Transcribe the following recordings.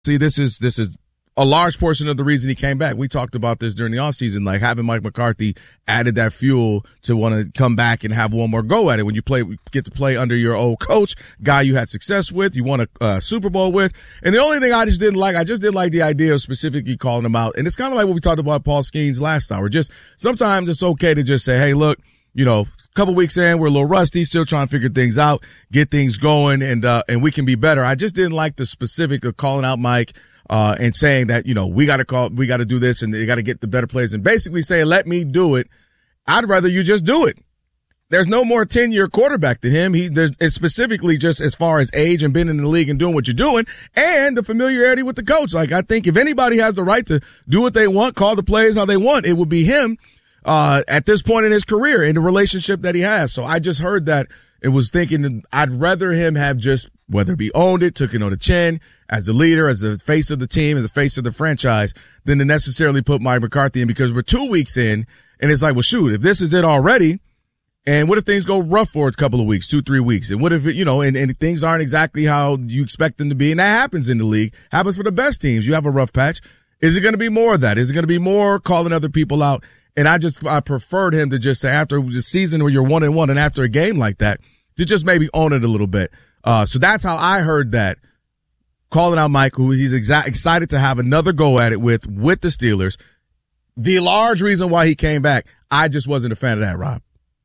See, this is a large portion of the reason he came back. We talked about this during the offseason, like having Mike McCarthy added that fuel to want to come back and have one more go at it. When you get to play under your old coach, guy you had success with, you won a Super Bowl with. And the only thing I just didn't like the idea of specifically calling him out. And it's kind of like what we talked about Paul Skeens last hour. Just sometimes it's okay to just say, hey, look, a couple weeks in, we're a little rusty, still trying to figure things out, get things going, and we can be better. I just didn't like the specific of calling out Mike, and saying that, we got to do this and they got to get the better players and basically saying, let me do it. I'd rather you just do it. There's no more 10-year quarterback to him. It's specifically just as far as age and being in the league and doing what you're doing and the familiarity with the coach. Like, I think if anybody has the right to do what they want, call the plays how they want, it would be him. At this point in his career, in the relationship that he has. So I just heard that it was thinking that I'd rather him have just, whether it be owned it, took it on the chin as the leader, as the face of the team, as the face of the franchise, than to necessarily put Mike McCarthy in, because we're 2 weeks in and it's like, well, shoot, if this is it already, and what if things go rough for a couple of weeks, 2-3 weeks? And what if, and things aren't exactly how you expect them to be? And that happens in the league, happens for the best teams. You have a rough patch. Is it going to be more of that? Is it going to be more calling other people out? And I preferred him to just say, after the season where you're 1-1 and after a game like that, to just maybe own it a little bit. So that's how I heard that. Calling out Mike, who he's excited to have another go at it with the Steelers. The large reason why he came back, I just wasn't a fan of that, Rob.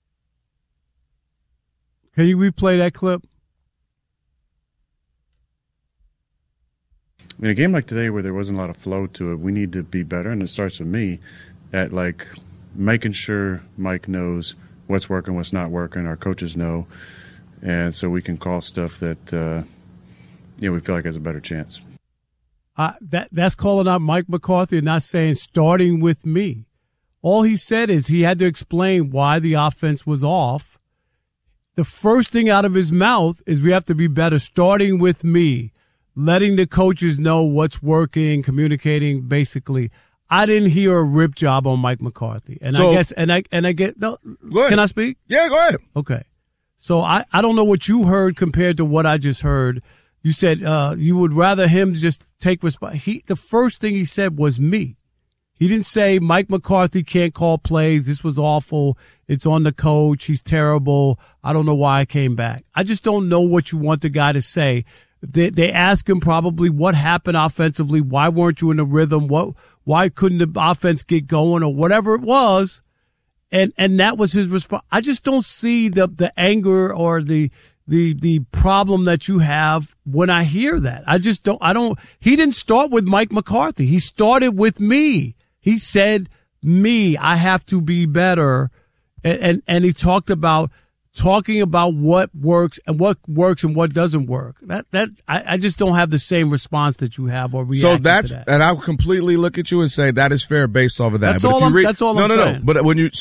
Can you replay that clip? In a game like today where there wasn't a lot of flow to it, we need to be better, and it starts with me. At making sure Mike knows what's working, what's not working, our coaches know, and so we can call stuff that we feel like has a better chance. That's calling out Mike McCarthy and not saying starting with me. All he said is he had to explain why the offense was off. The first thing out of his mouth is we have to be better starting with me, letting the coaches know what's working, communicating basically. I didn't hear a rip job on Mike McCarthy. And so, I guess, and I get, no, go ahead. Can I speak? Yeah, go ahead. Okay. So I don't know what you heard compared to what I just heard. You said, you would rather him just take the first thing he said was me. He didn't say Mike McCarthy can't call plays. This was awful. It's on the coach. He's terrible. I don't know why I came back. I just don't know what you want the guy to say. They ask him probably what happened offensively. Why weren't you in the rhythm? Why couldn't the offense get going or whatever it was? And that was his response. I just don't see the anger or the problem that you have when I hear that. He didn't start with Mike McCarthy. He started with me. He said, me, I have to be better. And he talking about what works and what doesn't work. I just don't have the same response that you have or reaction to that. And I completely look at you and say that is fair based off of that. That's all I'm saying. But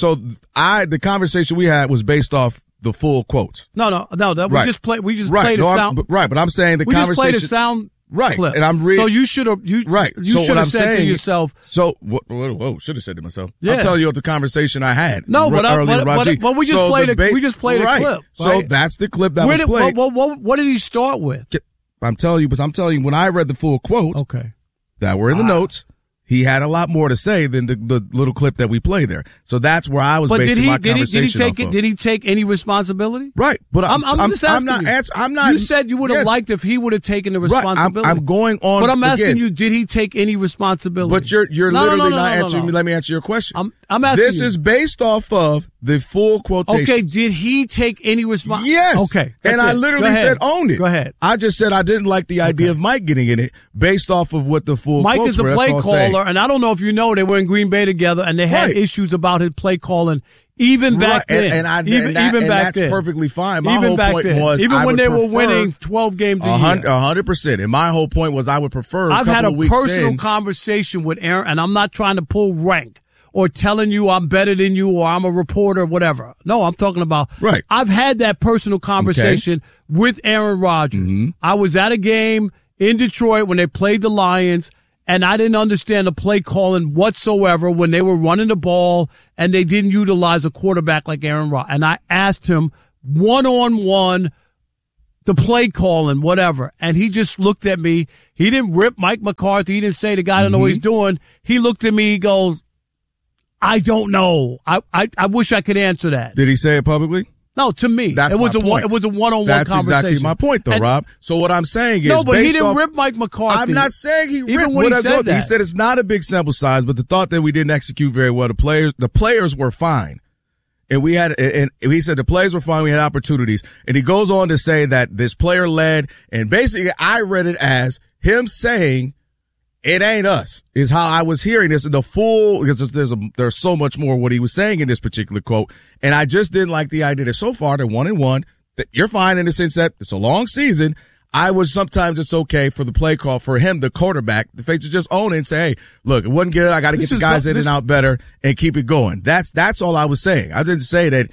the conversation we had was based off the full quotes. No. Right. We just played a sound. Right, but I'm saying the conversation. We just played a sound. Right, clip. and I'm so you should have. Right, you should have said to yourself. So whoa, should have said to myself. Yeah. I'm telling you what the conversation I had. No, but we just played a clip. Right. So that's the clip that was played. What did he start with? I'm telling you when I read the full quote, okay, that were in the notes. He had a lot more to say than the little clip that we played there. So that's where I was basing my conversation off of. Did he take any responsibility? Right. But I'm just asking I'm not. You said you would have liked if he would have taken the responsibility. Right. I'm going on. But I'm asking you, did he take any responsibility? But you're literally not answering me. Let me answer your question. I'm asking this is based off of the full quotation. Okay. Did he take any responsibility? Yes. Okay. And I literally said own it. Go ahead. I just said I didn't like the idea of Mike getting in it based off of what the full Mike quotes is a were. play caller, and I don't know if you know they were in Green Bay together, and they had issues about his play calling even back then. And that's perfectly fine. My whole point was even when they were winning 12 games a year. 100%. And my whole point was I would prefer. I've had a personal conversation with Aaron, and I'm not trying to pull rank or telling you I'm better than you or I'm a reporter or whatever. No, I'm talking about. Right. I've had that personal conversation with Aaron Rodgers. Mm-hmm. I was at a game in Detroit when they played the Lions, and I didn't understand the play calling whatsoever when they were running the ball and they didn't utilize a quarterback like Aaron Rodgers. And I asked him one-on-one, the play calling, whatever. And he just looked at me. He didn't rip Mike McCarthy. He didn't say the guy don't know what he's doing. He looked at me. He goes, I don't know. I wish I could answer that. Did he say it publicly? No, to me. That's it was my a point. It was a one-on-one That's conversation. exactly my point, though, Rob. So what I'm saying is, no, but he didn't off, rip Mike McCarthy. I'm not saying he Even ripped. when he said that. He said it's not a big sample size, but the thought that we didn't execute very well. The players were fine, and he said the players were fine. We had opportunities, and he goes on to say that this player led, and basically I read it as him saying, "It ain't us," is how I was hearing this in the full, because there's so much more what he was saying in this particular quote. And I just didn't like the idea that so far they're 1-1, that you're fine in the sense that it's a long season. Sometimes it's okay for the play call, for him, the quarterback, the face to just own it and say, hey, look, it wasn't good. I got to get the guys in and out better and keep it going. That's all I was saying. I didn't say that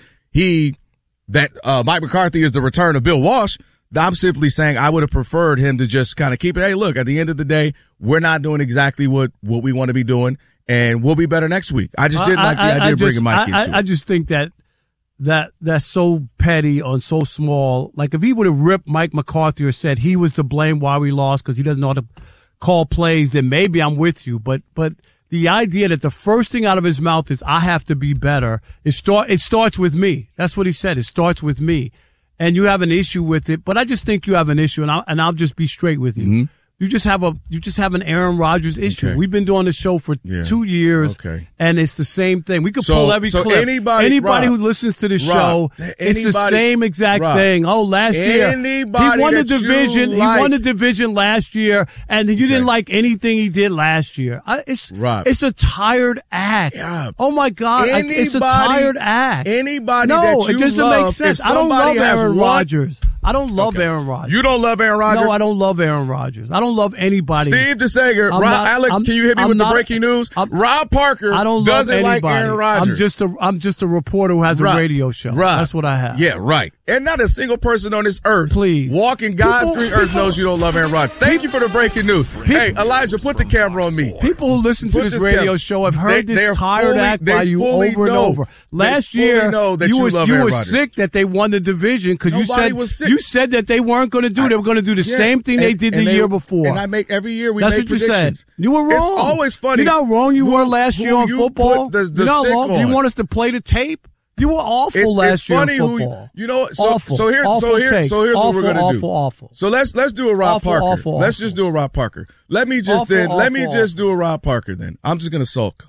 Mike McCarthy is the return of Bill Walsh. I'm simply saying I would have preferred him to just kind of keep it. Hey, look, at the end of the day, we're not doing exactly what we want to be doing, and we'll be better next week. I just didn't like the idea of bringing Mike into it. I just think that's so petty on so small. Like, if he would have ripped Mike McCarthy or said he was to blame why we lost because he doesn't know how to call plays, then maybe I'm with you. But the idea that the first thing out of his mouth is I have to be better, it starts with me. That's what he said. It starts with me. And you have an issue with it, but I just think you have an issue, and I'll just be straight with you. Mm-hmm. You just have an Aaron Rodgers issue. Okay. We've been doing this show for 2 years, and it's the same thing. We could pull every clip. Anybody Rob, who listens to this show, it's the same exact thing. Oh, last year he won the division. He won the division last year, and you didn't like anything he did last year. It's a tired act. Yeah. Oh my God, it's a tired act. Anybody no, that you it doesn't love, make sense. I don't love Aaron Rodgers. I don't love Aaron Rodgers. You don't love Aaron Rodgers? No, I don't love Aaron Rodgers. I don't love anybody. Steve DeSager, Alex, can you hit me with the breaking news? Rob Parker doesn't like Aaron Rodgers. I'm just a reporter who has a radio show. That's what I have. Yeah, right. And not a single person on this earth, walking God's green earth, knows you don't love Aaron Rodgers. Thank you for the breaking news. Hey, Elijah, put the camera on me. People who listen to this radio show have heard this tired act by you over and over. Last year, you were sick that they won the division because you said that they weren't going to do. They were going to do the same thing they did the year before. And I make every year we That's make what predictions. You said. You were wrong. It's always funny. You know how wrong you were last year on football. You're not wrong. You want us to play the tape? You were awful last year on football. So here's what we're going to do. Awful. So let's do a Rob Parker. Let's just do a Rob Parker. Let me just do a Rob Parker then. I'm just going to sulk.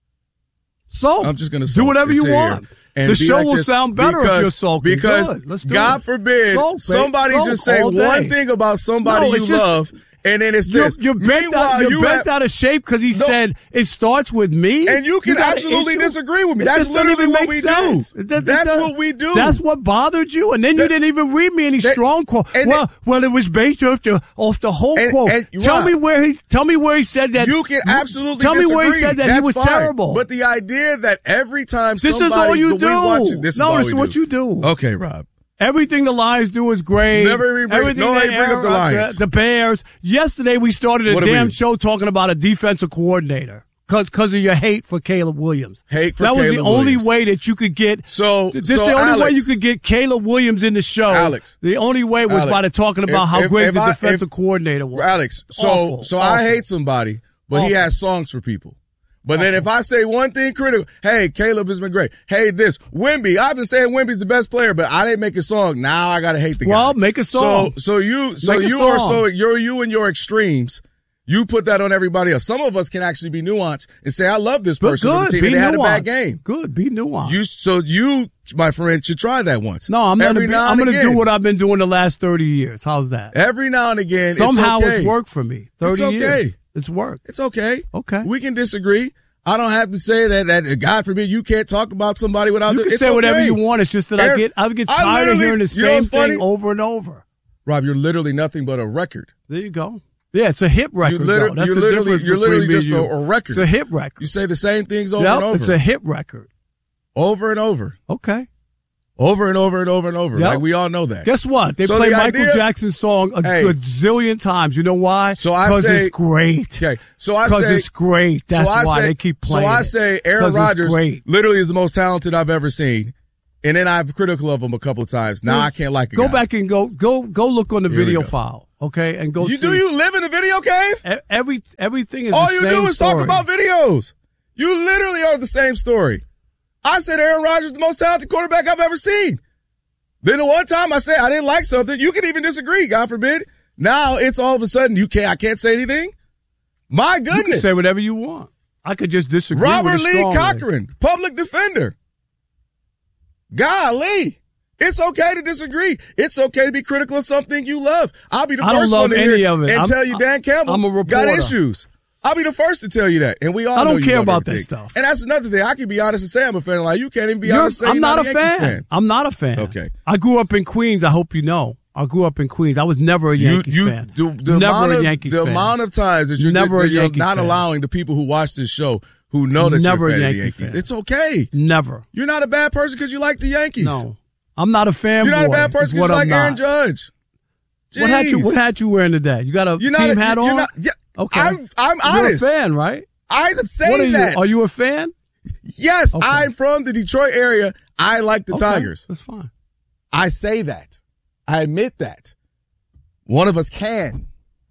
I'm just going to sulk. Do whatever you want. The show will sound better if you're sulking. Because God forbid somebody just say one thing about somebody you love, and then it's this. You're bent out of shape because he said it starts with me. And you can absolutely disagree with me. That's literally what we do. That's what we do. That's what bothered you. And then you didn't even read me any strong quote. Well, it was based off the whole quote. Tell me where he said that. You can absolutely tell disagree. me where he said that he was terrible. But the idea that every time this is all you do. This is what you do. Okay, Rob. Everything the Lions do is great. Everything bring up the Lions. The Bears. Yesterday we started a damn show talking about a defensive coordinator because of your hate for Caleb Williams. That was the only way that you could get. This is the only way you could get Caleb Williams in the show. Alex, the only way was by talking about how great the defensive coordinator was. Alex, so I hate somebody, but he has songs for people. But then if I say one thing critical, hey, Caleb has been great. Hey, Wemby, I've been saying Wemby's the best player, but I didn't make a song. Now I gotta hate the guy. Well, make a song. You and your extremes. You put that on everybody else. Some of us can actually be nuanced and say, I love this person. But good, they had a bad game. Good, be nuanced. You, my friend, should try that once. No, I'm going to do what I've been doing the last 30 years. How's that? Every now and again, somehow it's worked for me. 30 years. It's worked. It's okay. Okay. We can disagree. I don't have to say that God forbid you can't talk about somebody without. You can say whatever you want. It's just that I get tired of hearing the same thing over and over. Rob, you're literally nothing but a record. There you go. Yeah, it's a hit record. You're literally just a record. It's a hit record. You say the same things over and over. It's a hit record. Over and over. Okay. Over and over and over and over. Yep. Like we all know that. Guess what? They play Michael Jackson's song a gazillion times. You know why? Because it's great. Okay. Because it's great. That's why they keep playing. So I say Aaron Rodgers literally is the most talented I've ever seen. And then I'm critical of him a couple of times. Now I can't like a Go guy. back and go look on the video file, okay? And go see. Do you live in a video cave? Everything is all the you same do is story. talk about videos. You literally are the same story. I said Aaron Rodgers is the most talented quarterback I've ever seen. Then the one time I said I didn't like something, you can even disagree, God forbid. Now it's all of a sudden I can't say anything. My goodness. You can say whatever you want. I could just disagree Robert with Lee Cochran, public defender. Golly. It's okay to disagree. It's okay to be critical of something you love. I'll be the first one to hear and tell you Dan Campbell got issues. I'll be the first to tell you that. And we all know I don't care about everything. that stuff. And that's another thing. I can be honest and say I'm a fan. Like, you can't even be honest and say I'm not a Yankees fan. I'm not a fan. Okay. I grew up in Queens. I hope you know. I grew up in Queens. I was never a Yankees fan. The amount of times that you're not allowing the people who watch this show who know that you're a fan of the Yankees. It's okay. Never. You're not a bad person because you like the Yankees. No. I'm not a fan. You're not a bad person because you like Aaron Judge. Jeez. What hat you wearing today? You got a team hat on? Okay. I'm honest. You're a fan, right? I'm saying that. Are you a fan? Yes, okay. I'm from the Detroit area. I like the Tigers. That's fine. I say that. I admit that. One of us can.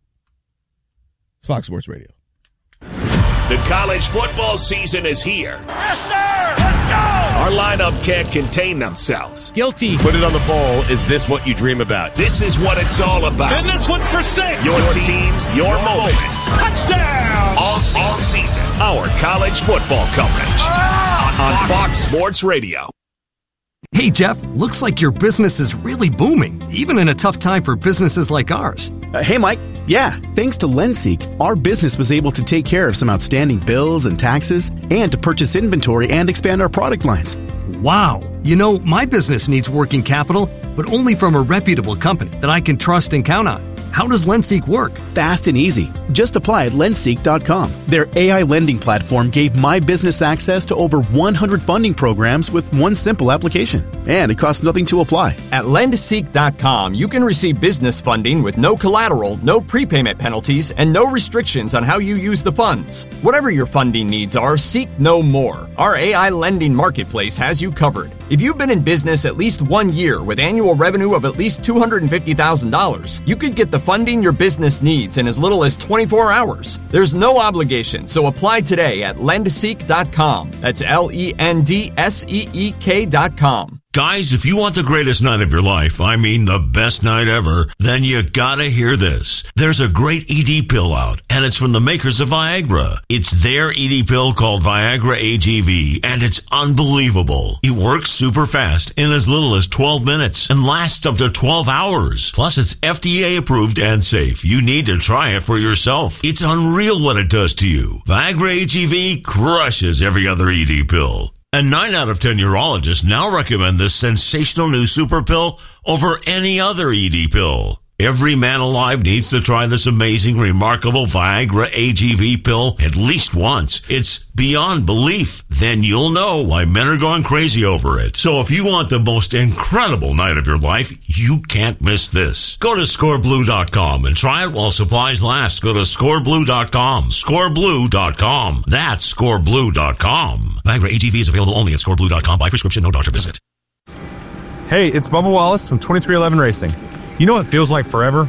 It's Fox Sports Radio. The college football season is here. Yes, sir! Let's go! Our lineup can't contain themselves. Guilty. Put it on the bowl. Is this what you dream about? This is what it's all about. And this one's for 6. Your teams, your moments. Touchdown! All season. Our college football coverage on Fox Sports Radio. Hey, Jeff, looks like your business is really booming, even in a tough time for businesses like ours. Hey, Mike. Yeah, thanks to LendSeek, our business was able to take care of some outstanding bills and taxes and to purchase inventory and expand our product lines. Wow. You know, my business needs working capital, but only from a reputable company that I can trust and count on. How does LendSeek work? Fast and easy. Just apply at lendseek.com. Their AI lending platform gave my business access to over 100 funding programs with one simple application. And it costs nothing to apply. At lendseek.com, you can receive business funding with no collateral, no prepayment penalties, and no restrictions on how you use the funds. Whatever your funding needs are, seek no more. Our AI lending marketplace has you covered. If you've been in business at least 1 year with annual revenue of at least $250,000, you could get the funding your business needs in as little as 24 hours. There's no obligation, so apply today at lendseek.com. That's LENDSEEK.com. Guys, if you want the greatest night of your life, I mean the best night ever, then you gotta hear this. There's a great ED pill out, and it's from the makers of Viagra. It's their ED pill called Viagra AGV, and it's unbelievable. It works super fast in as little as 12 minutes and lasts up to 12 hours. Plus, it's FDA approved and safe. You need to try it for yourself. It's unreal what it does to you. Viagra AGV crushes every other ED pill. And 9 out of 10 urologists now recommend this sensational new super pill over any other ED pill. Every man alive needs to try this amazing, remarkable Viagra AGV pill at least once. It's beyond belief. Then you'll know why men are going crazy over it. So if you want the most incredible night of your life, you can't miss this. Go to scoreblue.com and try it while supplies last. Go to scoreblue.com. Scoreblue.com. That's scoreblue.com. Viagra AGV is available only at scoreblue.com by prescription, no doctor visit. Hey, it's Bubba Wallace from 2311 Racing. You know what feels like forever?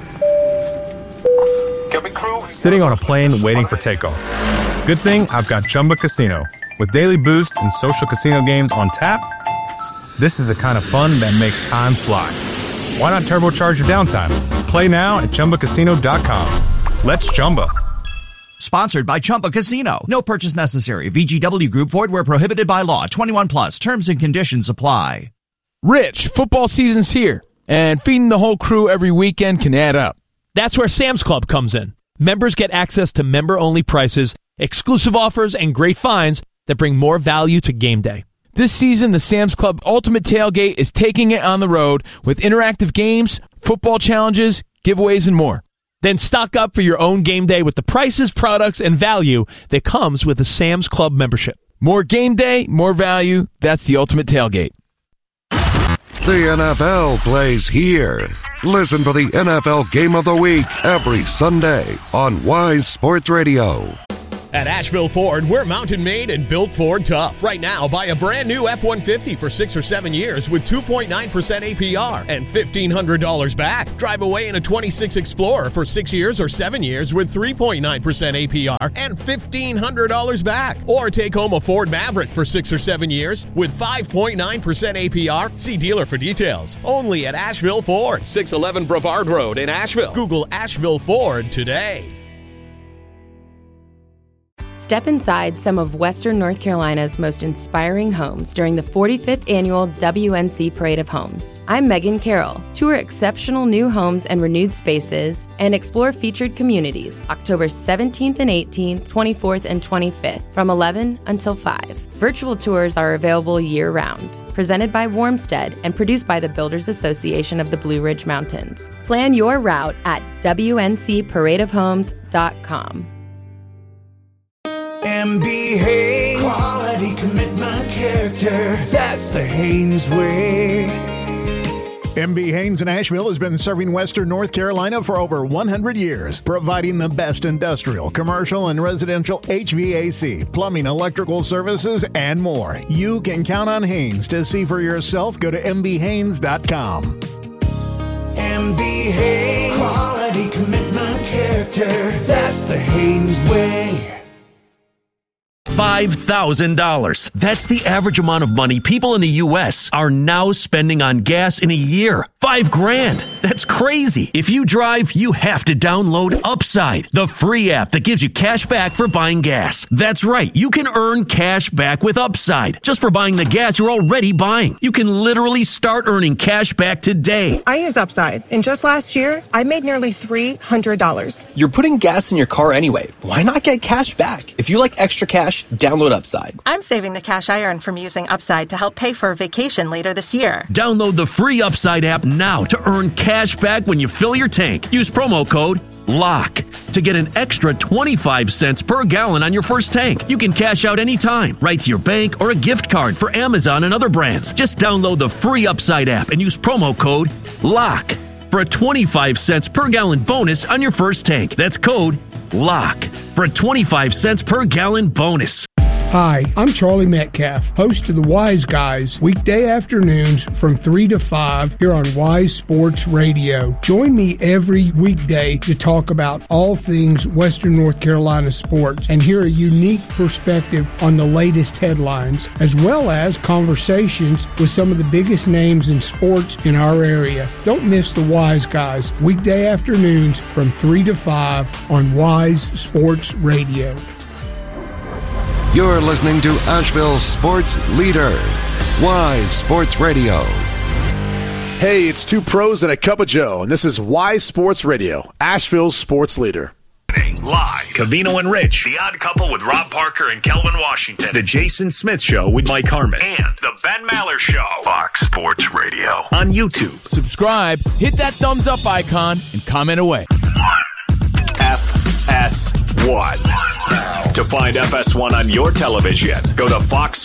Sitting on a plane waiting for takeoff. Good thing I've got Chumba Casino. With daily boost and social casino games on tap, this is the kind of fun that makes time fly. Why not turbocharge your downtime? Play now at ChumbaCasino.com. Let's Chumba. Sponsored by Chumba Casino. No purchase necessary. VGW Group. Void where prohibited by law. 21 plus. Terms and conditions apply. Rich, football season's here, and feeding the whole crew every weekend can add up. That's where Sam's Club comes in. Members get access to member-only prices, exclusive offers, and great finds that bring more value to game day. This season, the Sam's Club Ultimate Tailgate is taking it on the road with interactive games, football challenges, giveaways, and more. Then stock up for your own game day with the prices, products, and value that comes with a Sam's Club membership. More game day, more value. That's the Ultimate Tailgate. The NFL plays here. Listen for the NFL Game of the Week every Sunday on Wise Sports Radio. At Asheville Ford, we're mountain made and built Ford tough. Right now, buy a brand new F-150 for 6 or 7 years with 2.9% APR and $1,500 back. Drive away in a 26 Explorer for 6 years or 7 years with 3.9% APR and $1,500 back. Or take home a Ford Maverick for 6 or 7 years with 5.9% APR. See dealer for details. Only at Asheville Ford, 611 Brevard Road in Asheville. Google Asheville Ford today. Step inside some of Western North Carolina's most inspiring homes during the 45th Annual WNC Parade of Homes. I'm Megan Carroll. Tour exceptional new homes and renewed spaces and explore featured communities October 17th and 18th, 24th and 25th from 11 until 5. Virtual tours are available year-round. Presented by Warmstead and produced by the Builders Association of the Blue Ridge Mountains. Plan your route at WNCParadeofHomes.com. MB Haynes, quality, commitment, character. That's the Haynes way. MB Haynes in Asheville has been serving Western North Carolina for over 100 years, providing the best industrial, commercial, and residential HVAC, plumbing, electrical services, and more. You can count on Haynes. To see for yourself, go to mbhaynes.com. MB Haynes, quality, commitment, character. That's the Haynes way. $5,000. That's the average amount of money people in the U.S. are now spending on gas in a year. $5,000. That's crazy. If you drive, you have to download Upside, the free app that gives you cash back for buying gas. That's right. You can earn cash back with Upside just for buying the gas you're already buying. You can literally start earning cash back today. I use Upside, and just last year, I made nearly $300. You're putting gas in your car anyway. Why not get cash back? If you like extra cash, download Upside. I'm saving the cash I earn from using Upside to help pay for a vacation later this year. Download the free Upside app now to earn cash back when you fill your tank. Use promo code LOCK to get an extra 25 cents per gallon on your first tank. You can cash out anytime, right to your bank or a gift card for Amazon and other brands. Just download the free Upside app and use promo code LOCK for a 25 cents per gallon bonus on your first tank. That's code LOCK for a 25 cents per gallon bonus. Hi, I'm Charlie Metcalf, host of the Wise Guys, weekday afternoons from 3 to 5 here on Wise Sports Radio. Join me every weekday to talk about all things Western North Carolina sports and hear a unique perspective on the latest headlines, as well as conversations with some of the biggest names in sports in our area. Don't miss the Wise Guys, weekday afternoons from 3 to 5 on Wise Sports Radio. You're listening to Asheville's sports leader, Wise Sports Radio. Hey, it's two pros and a cup of Joe, and this is Wise Sports Radio, Asheville's sports leader. Live, Covino and Rich, The Odd Couple with Rob Parker and Kelvin Washington, The Jason Smith Show with Mike Harmon, and The Ben Maller Show, Fox Sports Radio, on YouTube. Subscribe, hit that thumbs up icon, and comment away. FS1. To find FS1 on your television, go to Fox